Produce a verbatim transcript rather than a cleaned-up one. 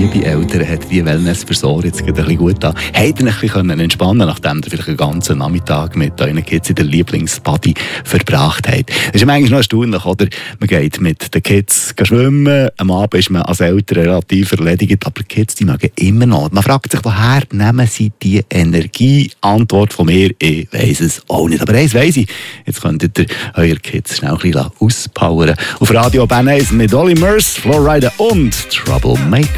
liebe Eltern, hat die Wellness-Versorgung jetzt gerade ein bisschen gut an. Habt ihr ein bisschen entspannen, nachdem ihr vielleicht einen ganzen Nachmittag mit euren Kids in der Lieblingsbody verbracht habt? Das ist manchmal noch erstaunlich, oder? Man geht mit den Kids schwimmen, am Abend ist man als Eltern relativ erledigt, aber die Kids, die mögen immer noch. Man fragt sich, woher nehmen sie die Energie? Antwort von mir, ich weiss es auch nicht. Aber eins weiss ich, jetzt könntet ihr eure Kids schnell ein bisschen auspowern. Auf Radio Bern eins mit Olly Murs, Flowrider und Troublemaker.